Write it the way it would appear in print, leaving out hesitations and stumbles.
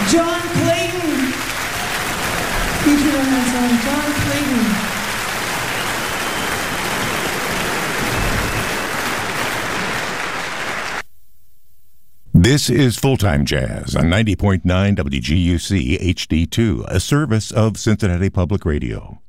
John Clayton. Please put our hands on John Clayton. This is Full-Time Jazz on 90.9 WGUC HD2, a service of Cincinnati Public Radio.